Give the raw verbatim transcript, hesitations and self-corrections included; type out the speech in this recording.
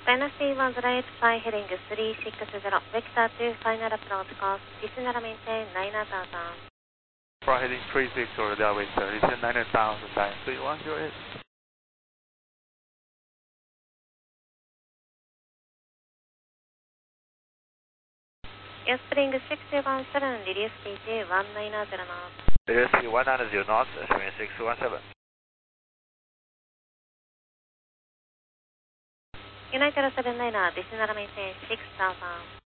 Dynasty one zero eight, fly heading three six zero, vector to final approach course, descend maintain nine thousand. Fly heading three six zero, Delta Vector, descend nine thousand, Dynasty one zero eight. Airspring six one seven, release speed one nine zero knots. Release speed one nine zero knots, swing six one seven. United seven niner, descend maintain six thousand.